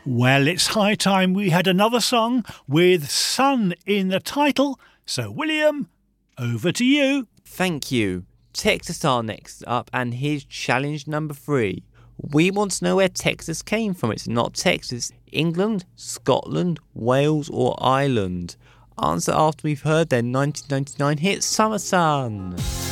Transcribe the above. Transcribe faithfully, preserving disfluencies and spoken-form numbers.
Well, it's high time we had another song with sun in the title. So, William, over to you. Thank you. Texas are next up, and here's challenge number three. We want to know where Texas came from. It's not Texas, England, Scotland, Wales or Ireland. Answer after we've heard their nineteen ninety-nine hit Summer Sun.